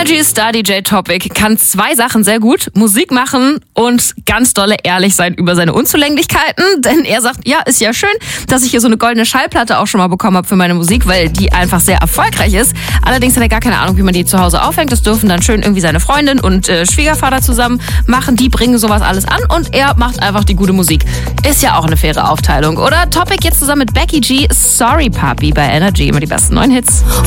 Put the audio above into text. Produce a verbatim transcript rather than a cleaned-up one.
Energy Star D J Topic kann zwei Sachen sehr gut. Musik machen und ganz dolle ehrlich sein über seine Unzulänglichkeiten. Denn er sagt, ja, ist ja schön, dass ich hier so eine goldene Schallplatte auch schon mal bekommen habe für meine Musik, weil die einfach sehr erfolgreich ist. Allerdings hat er gar keine Ahnung, wie man die zu Hause aufhängt. Das dürfen dann schön irgendwie seine Freundin und äh, Schwiegervater zusammen machen. Die bringen sowas alles an und er macht einfach die gute Musik. Ist ja auch eine faire Aufteilung, oder? Topic jetzt zusammen mit Becky G. Sorry Papi bei Energy. Immer die besten neuen Hits.